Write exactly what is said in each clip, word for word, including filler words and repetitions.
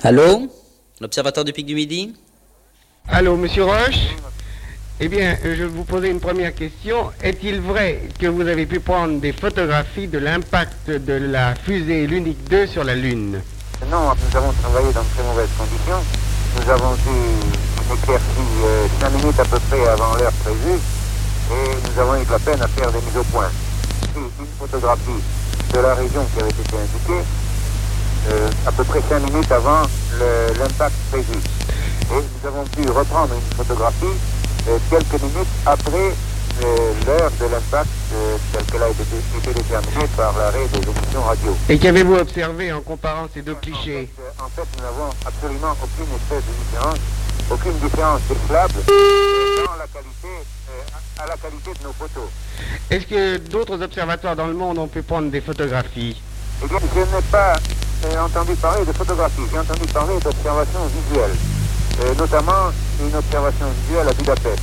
Allô? L'Observatoire du Pic du Midi? Allô, Monsieur Roche? Eh bien, je vais vous poser une première question. Est-il vrai que vous avez pu prendre des photographies de l'impact de la fusée Lunik deux sur la Lune? Non, nous avons travaillé dans de très mauvaises conditions. Nous avons eu une éclaircie euh, cinq minutes à peu près avant l'heure prévue et nous avons eu de la peine à faire des mises au point. Ici, une photographie de la région qui avait été indiquée euh, à peu près cinq minutes avant le, l'impact prévu. Et nous avons pu reprendre une photographie euh, quelques minutes après euh, l'heure de l'impact euh, telle qu'elle a été, été déterminée par l'arrêt des émissions radio. Et qu'avez-vous observé en comparant ces deux clichés? En fait, en fait, nous n'avons absolument aucune espèce de différence, aucune différence décelable dans la qualité, euh, à la qualité de nos photos. Est-ce que d'autres observatoires dans le monde ont pu prendre des photographies? Eh bien, je n'ai pas euh, entendu parler de photographie, j'ai entendu parler d'observation visuelle, euh, notamment une observation visuelle à Budapest.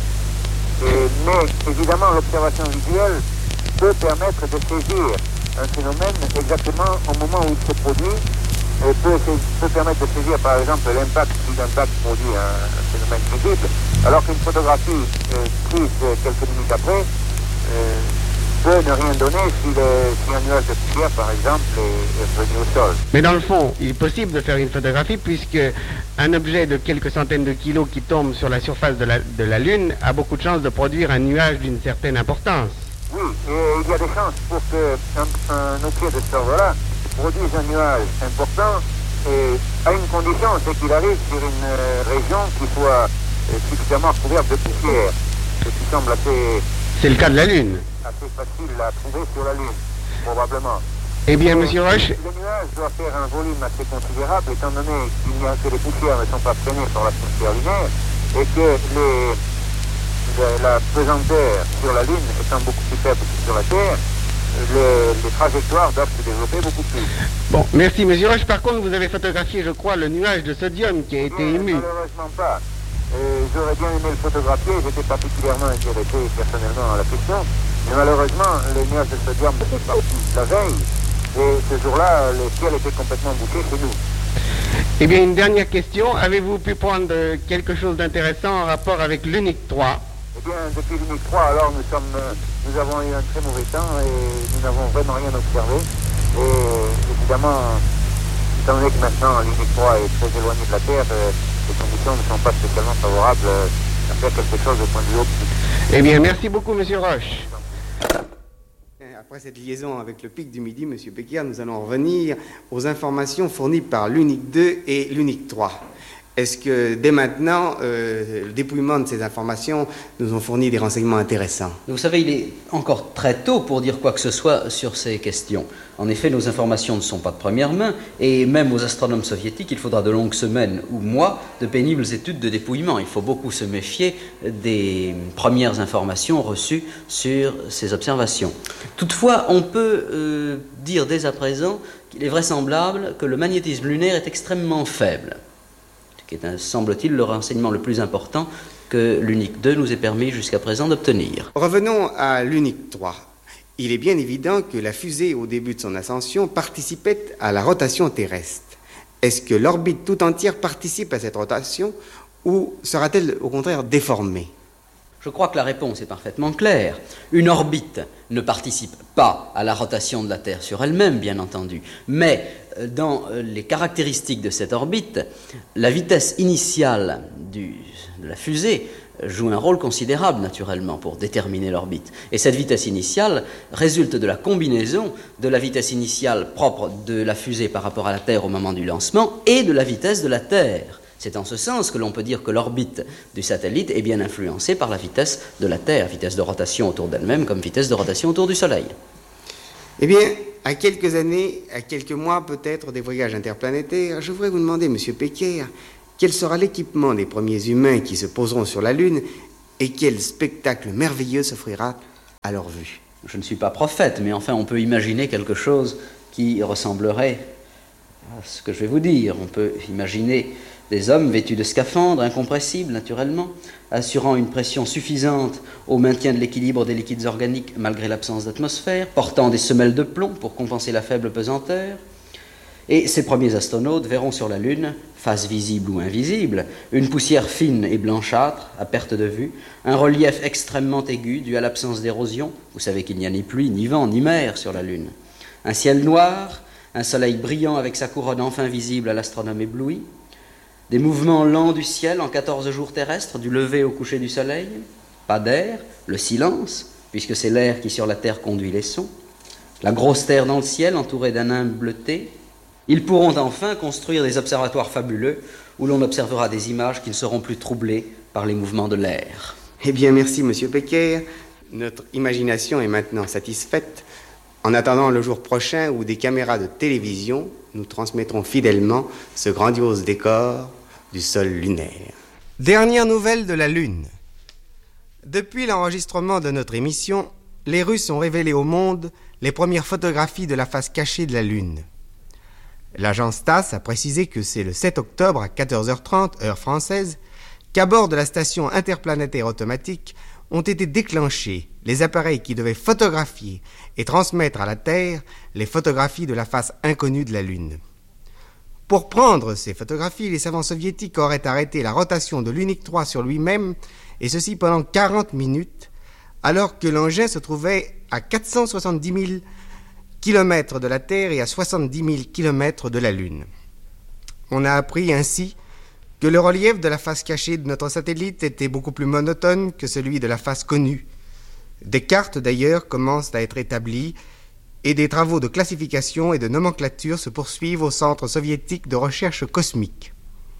Et, mais évidemment, l'observation visuelle peut permettre de saisir un phénomène exactement au moment où il se produit, et peut, peut permettre de saisir par exemple l'impact, si l'impact produit un, un phénomène visible, alors qu'une photographie euh, prise quelques minutes après euh, peut ne rien donner si, le, si un nuage de poussière par exemple est, est venu au sol. Mais dans le fond, il est possible de faire une photographie puisque un objet de quelques centaines de kilos qui tombe sur la surface de la, de la Lune a beaucoup de chances de produire un nuage d'une certaine importance. Oui, et il y a des chances pour qu'un un objet de ce ordre-là produise un nuage important, et à une condition, c'est qu'il arrive sur une euh, région qui soit euh, suffisamment recouverte de poussière, ce qui semble assez... C'est le cas de la Lune. Assez facile à trouver sur la Lune, probablement. Eh bien, et, Monsieur Roche... Le nuage doit faire un volume assez considérable, étant donné qu'il n'y a que les poussières ne sont pas freinées par l'atmosphère lunaire, et que les... la pesanteur sur la Lune étant beaucoup plus faible que sur la Terre, les, les trajectoires doivent se développer beaucoup plus. Bon, merci Monsieur Roche. Par contre, vous avez photographié, je crois, le nuage de sodium qui a été Bien, ému. malheureusement pas. Euh, j'aurais bien aimé le photographier, j'étais particulièrement intéressé personnellement à la question, mais malheureusement, le nuage de sodium était parti la veille, et ce jour-là, le ciel était complètement bouché chez nous. Eh bien, une dernière question. Avez-vous pu prendre quelque chose d'intéressant en rapport avec l'Unique trois? Eh bien, depuis l'Unique trois, alors nous sommes, nous avons eu un très mauvais temps et nous n'avons vraiment rien observé. Et évidemment, étant donné que maintenant l'Unique trois est très éloignée de la Terre, les conditions ne sont pas spécialement favorables à faire quelque chose au point de vue optique. Eh bien, merci beaucoup, Monsieur Roche. Après cette liaison avec le Pic du Midi, Monsieur Becker, nous allons revenir aux informations fournies par l'Unique deux et l'Unique trois. Est-ce que dès maintenant, euh, le dépouillement de ces informations nous ont fourni des renseignements intéressants? Vous savez, il est encore très tôt pour dire quoi que ce soit sur ces questions. En effet, nos informations ne sont pas de première main, et même aux astronomes soviétiques, il faudra de longues semaines ou mois de pénibles études de dépouillement. Il faut beaucoup se méfier des premières informations reçues sur ces observations. Toutefois, on peut euh, dire dès à présent qu'il est vraisemblable que le magnétisme lunaire est extrêmement faible, qui est, semble-t-il, le renseignement le plus important que l'Unique deux nous ait permis jusqu'à présent d'obtenir. Revenons à l'Unique trois. Il est bien évident que la fusée, au début de son ascension, participait à la rotation terrestre. Est-ce que l'orbite tout entière participe à cette rotation ou sera-t-elle au contraire déformée? Je crois que la réponse est parfaitement claire. Une orbite ne participe pas à la rotation de la Terre sur elle-même, bien entendu, mais dans les caractéristiques de cette orbite, la vitesse initiale du, de la fusée joue un rôle considérable, naturellement, pour déterminer l'orbite. Et cette vitesse initiale résulte de la combinaison de la vitesse initiale propre de la fusée par rapport à la Terre au moment du lancement et de la vitesse de la Terre. C'est en ce sens que l'on peut dire que l'orbite du satellite est bien influencée par la vitesse de la Terre, vitesse de rotation autour d'elle-même comme vitesse de rotation autour du Soleil. Eh bien, à quelques années, à quelques mois peut-être des voyages interplanétaires, je voudrais vous demander, Monsieur Becker, quel sera l'équipement des premiers humains qui se poseront sur la Lune et quel spectacle merveilleux s'offrira à leur vue? Je ne suis pas prophète, mais enfin on peut imaginer quelque chose qui ressemblerait à ce que je vais vous dire. On peut imaginer des hommes vêtus de scaphandres incompressibles, naturellement, assurant une pression suffisante au maintien de l'équilibre des liquides organiques malgré l'absence d'atmosphère, portant des semelles de plomb pour compenser la faible pesanteur. Et ces premiers astronautes verront sur la Lune, face visible ou invisible, une poussière fine et blanchâtre, à perte de vue, un relief extrêmement aigu dû à l'absence d'érosion, vous savez qu'il n'y a ni pluie, ni vent, ni mer sur la Lune, un ciel noir, un soleil brillant avec sa couronne enfin visible à l'astronome ébloui, des mouvements lents du ciel en quatorze jours terrestres, du lever au coucher du soleil, pas d'air, le silence, puisque c'est l'air qui sur la Terre conduit les sons, la grosse terre dans le ciel entourée d'un nimbe bleuté. Ils pourront enfin construire des observatoires fabuleux où l'on observera des images qui ne seront plus troublées par les mouvements de l'air. Eh bien, merci, Monsieur Pecker. Notre imagination est maintenant satisfaite. En attendant le jour prochain où des caméras de télévision nous transmettront fidèlement ce grandiose décor du sol lunaire. Dernière nouvelle de la Lune. Depuis l'enregistrement de notre émission, les Russes ont révélé au monde les premières photographies de la face cachée de la Lune. L'agence TASS a précisé que c'est le sept octobre à quatorze heures trente, heure française, qu'à bord de la station interplanétaire automatique ont été déclenchés les appareils qui devaient photographier et transmettre à la Terre les photographies de la face inconnue de la Lune. Pour prendre ces photographies, les savants soviétiques auraient arrêté la rotation de l'Unique trois sur lui-même, et ceci pendant quarante minutes, alors que l'engin se trouvait à quatre cent soixante-dix mille kilomètres de la Terre et à soixante-dix mille kilomètres de la Lune. On a appris ainsi que le relief de la face cachée de notre satellite était beaucoup plus monotone que celui de la face connue. Des cartes d'ailleurs commencent à être établies et des travaux de classification et de nomenclature se poursuivent au Centre soviétique de recherche cosmique.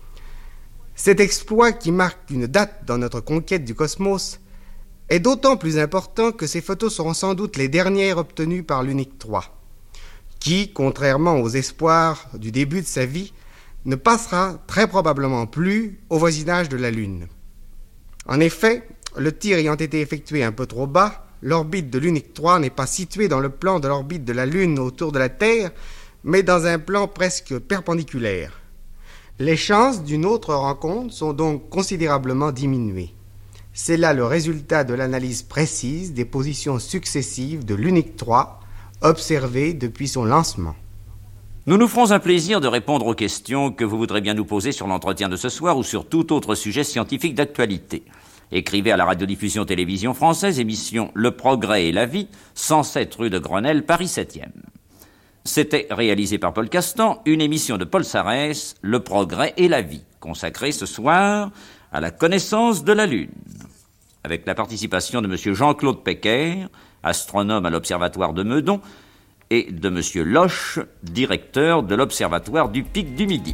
Cet exploit qui marque une date dans notre conquête du cosmos est d'autant plus important que ces photos seront sans doute les dernières obtenues par l'Unique trois, qui, contrairement aux espoirs du début de sa vie, ne passera très probablement plus au voisinage de la Lune. En effet, le tir ayant été effectué un peu trop bas, l'orbite de l'Unique trois n'est pas située dans le plan de l'orbite de la Lune autour de la Terre, mais dans un plan presque perpendiculaire. Les chances d'une autre rencontre sont donc considérablement diminuées. C'est là le résultat de l'analyse précise des positions successives de l'Unique trois, observées depuis son lancement. Nous nous ferons un plaisir de répondre aux questions que vous voudrez bien nous poser sur l'entretien de ce soir ou sur tout autre sujet scientifique d'actualité. Écrivez à la radiodiffusion télévision française, émission Le Progrès et la Vie, cent sept rue de Grenelle, Paris septième. C'était réalisé par Paul Castan, une émission de Paul Sarès, Le Progrès et la Vie, consacrée ce soir à la connaissance de la Lune, avec la participation de M. Jean-Claude Pecker, astronome à l'Observatoire de Meudon, et de M. Loche, directeur de l'Observatoire du Pic du Midi.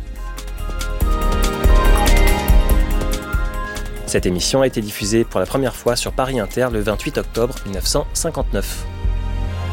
Cette émission a été diffusée pour la première fois sur Paris Inter le vingt-huit octobre mille neuf cent cinquante-neuf.